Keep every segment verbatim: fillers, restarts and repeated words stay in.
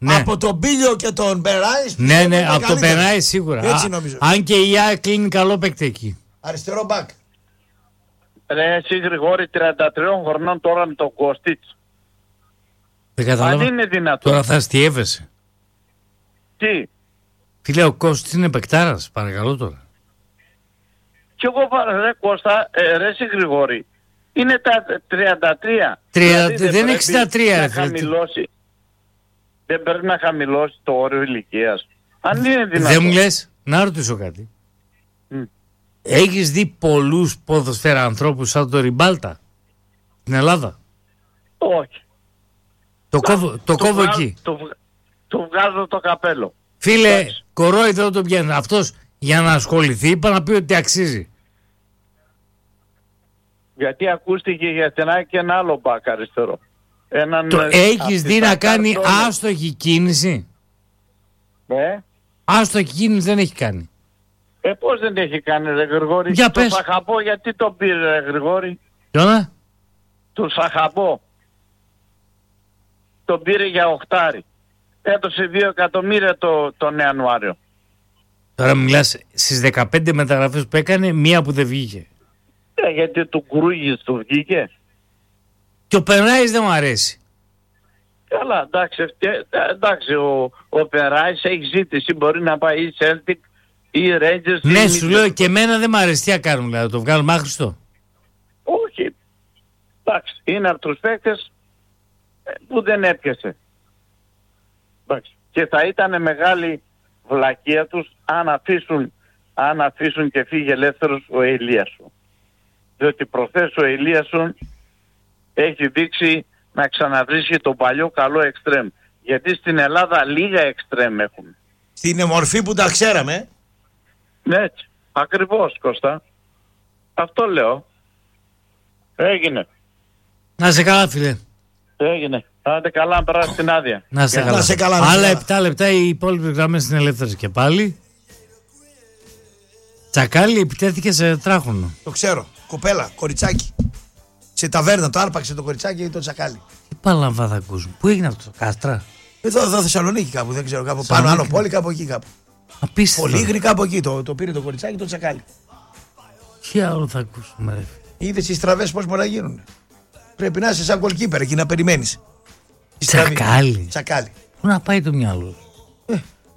Ναι. Από τον Μπίλιο και τον Μπεράι. Ναι, ναι, από τον Μπεράι σίγουρα. Έτσι νομίζω. Αν και η ΑΕΚ κλείνει καλό παίκτη εκεί. Αριστερό μπακ. Ρε εσύ Γρηγόρη, τριάντα τριών χρονών τώρα με τον Κωστίτς. Δεν κατάλαβα. Αν είναι δυνατόν. Τώρα θα αστιεύεσαι. Τι. Φίλε, ο Κώστης είναι παικτάρας, παρακαλώ τώρα. Κι εγώ ρε Κώστα, ε, ρε εσύ Γρηγόρη, είναι τα τριάντα τρία. τριάντα, Δηλαδή, δεν είναι εξήντα τρία. να ρε, φίλε. χαμηλώσει, δεν πρέπει να χαμηλώσει το όριο ηλικίας. Αν είναι δυνατόν. Δεν μου λες, να ρωτήσω κάτι. Mm. Έχεις δει πολλούς ποδοσφαίρα ανθρώπους σαν τον Ριμπάλτα στην Ελλάδα? Όχι. Το κόβω, το κόβω βγάζω, εκεί. Το, βγα- το βγάζω το καπέλο. Φίλε, Εντάξει. κορόιδο δεν το πιάνει. Αυτός για να ασχοληθεί είπα να πει ότι αξίζει. Γιατί ακούστηκε για την ΑΕΚ και ένα άλλο μπακ αριστερό. Έναν, Το ε, έχεις αυτή δει τα να κάνει καρτόνια. άστοχη κίνηση? Ε, Άστοχη κίνηση δεν έχει κάνει. ε πώς δεν έχει κάνει ρε Γρηγόρη. Για το πες. Σαχαμπό γιατί το πήρε ρε Γρηγόρη. Ποιο? Του Σαχαμπό. Τον πήρε για οχτάρι. Έδωσε δύο εκατομμύρια το, τον Ιανουάριο. Τώρα μιλάς στις δεκαπέντε μεταγραφές που έκανε, μία που δεν βγήκε. Ε, γιατί του Κρούγης του βγήκε. Και ο Περάης δεν μου αρέσει. Καλά, εντάξει, ευτε- εντάξει ο, ο Περάης έχει ζήτηση, μπορεί να πάει ή Celtic ή Rangers. Ναι, ή σου Midland. λέω και εμένα δεν μου αρέσει. Τι να κάνουμε, δηλαδή, το βγάλουμε άχρηστο. Όχι. Εντάξει, είναι από τους παίκτες ε, που δεν έπιασε. Εντάξει. Και θα ήταν μεγάλη βλακεία τους αν αφήσουν, αν αφήσουν και φύγει ελεύθερος ο Ηλίασον. Διότι προχθές ο Ηλίασον έχει δείξει να ξαναβρίσκει τον παλιό καλό εξτρέμ. Γιατί στην Ελλάδα λίγα εξτρέμ έχουμε. Στην μορφή που τα ξέραμε. Ναι, έτσι. Ακριβώς, Κώστα. Αυτό λέω. Έγινε. Να σε καλά, φίλε. Έγινε. Άντε καλά να περάσει την άδεια. Να σε Γεια. καλά. Να σε καλά, να σε Άλλα καλά. επτά λεπτά οι υπόλοιπες γραμμές είναι ελεύθερες και πάλι. Τσακάλι επιτέθηκε σε τράχονο. Το ξέρω. Κοπέλα, κοριτσάκι. Σε ταβέρνα το άρπαξε το κοριτσάκι ή το τσακάλι. Τι παλαμβά θα ακούσουν. Πού έγινε αυτό το Κάστρα? Εδώ, εδώ Θεσσαλονίκη κάπου, δεν ξέρω κάπου. Πάνω Θεσσαλονίκη. άνω πόλη, κάπου εκεί κάπου. Απίστευτο. Πολύγρη κάπου εκεί. Το, το πήρε το κοριτσάκι το τσακάλι. Τι άλλο θα ακούσουμε, ρε. Είδε οι στραβέ πώ μπορεί να γίνουν. Πρέπει να είσαι σαν goalkeeper εκεί να περιμένει. Τσακάλι. Τσακάλι. Πού να πάει το μυαλό? Ε.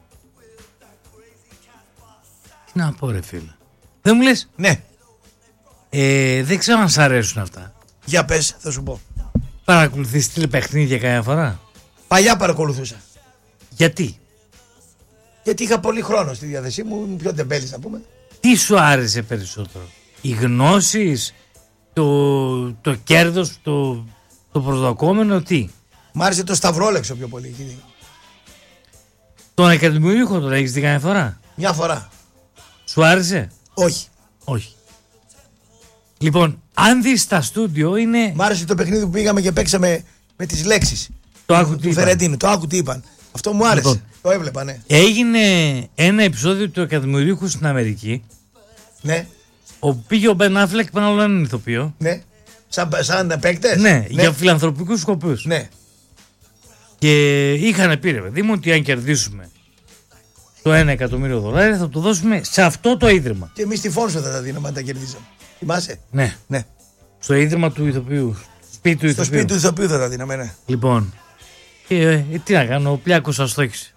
Τι να πω, ρε φίλε. Δεν μου λες, Ναι, ε, δεν ξέρω αν σ' αρέσουν αυτά. για πε, θα σου πω. Παρακολουθείς τηλεπαιχνίδια καμιά φορά? Παλιά παρακολουθούσα. Γιατί? Γιατί είχα πολύ χρόνο στη διάθεσή μου, ήμουν πιο τεμπέλης να πούμε. Τι σου άρεσε περισσότερο? Οι γνώσεις, το, το κέρδος, το, το προσδοκόμενο, τι? Μ' άρεσε το σταυρόλεξο πιο πολύ. εκεί. Τον ακαδημιούχο τον έχεις δει καμιά φορά? Μια φορά. Σου άρεσε? Όχι. Όχι. Λοιπόν, αν δεις τα στούντιο είναι... Μ' άρεσε το παιχνίδι που πήγαμε και παίξαμε με τις λέξεις. Το άκου του τι είπαν. Φερεντίνου. Το άκου τι είπαν. Αυτό μου άρεσε. Λοιπόν. Το έβλεπα, ναι. Έγινε ένα επεισόδιο του ακαδημιούχου στην Αμερική, Ναι, όπου πήγε ο Μπεν Αφλεκ πάνω από έναν ηθοποιό. ναι. Σαν, σαν παίκτες. Ναι, για φιλανθρωπικούς σκοπούς. Ναι. Και είχαν πει, ρε παιδί μου, ότι αν κερδίσουμε το ένα εκατομμύριο δολάρια θα το δώσουμε σε αυτό το ίδρυμα. Και εμείς τη Φόνσο θα τα δίναμε αν τα κερδίζαμε. Θυμάσαι. Ναι, Ναι. στο ίδρυμα του ηθοποιού. Στο σπίτι του Στο ηθοποιού. σπίτι του ηθοποιού θα τα δίναμε, ναι. Λοιπόν, και ε, τι να κάνω, ο Πλιάκος αστόχησε.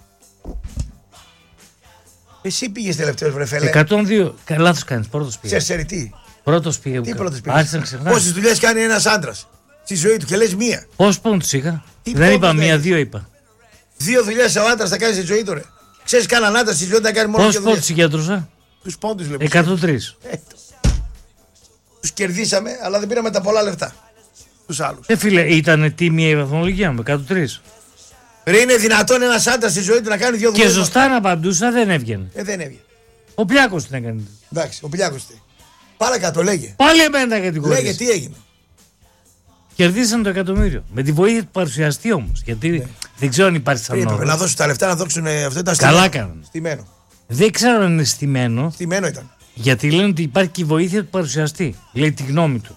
Εσύ πήγες τελευταίος, βρε φέλε. εκατόν δύο, κα- λάθος κάνεις, πρώτος πήγε. Ξέρεις τι. Πρώτος πήγε. Τι πρώτος Άρχισε να πήγες. ξεχνάς. Πόσες δουλειές κάνει ένας άντρας στη ζωή του και λες μία. Πόσους πόντους είχα? Τι Δεν είπα πόντους μία, έχεις? δύο είπα. Δύο δουλειές ο άντρας θα κάνει στη ζωή του, ρε. Ξέρεις κανέναν άντρα στη ζωή του να κάνει μόνο Πόσους δύο πόντους δουλειές. συγκέντρωσα? Τους πόντους λοιπόν. εκατόν τρία. Ε, το- Τους κερδίσαμε, αλλά δεν πήραμε τα πολλά λεφτά. Τους άλλους. Ε, φίλε, ήταν τίμια η βαθμολογία μου, εκατόν τρία. Ρε, είναι δυνατόν ένας άντρας στη ζωή του να κάνει δύο Και δουλειές. σωστά να απαντούσα, δεν έβγαινε. Ε, δεν έβγαινε. Ο Πλιάκος την έκανε. Εντάξει, ο Πιλιάκος τι. Παρακάτω, λέγε. Πάλι εμένα κατηγορίες. Λέγε, τι έγινε. Κερδίσαν το εκατομμύριο. Με τη βοήθεια του παρουσιαστή όμως. Γιατί δεν ξέρω αν υπάρχει σαν Πριν έπρεπε να όρο. δώσουν τα λεφτά να δώσουν. ε, Αυτό ήταν Καλά στημένο. κάνανε. Στημένο. Δεν ξέρω αν είναι στημένο. Στημένο ήταν. Γιατί λένε ότι υπάρχει και η βοήθεια του παρουσιαστή. Λέει τη γνώμη του.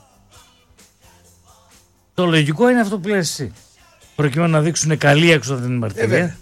Το λογικό είναι αυτό που λες εσύ. Προκειμένου να δείξουν καλή έξοδο την Ε, μαρτυρία. βέβαια.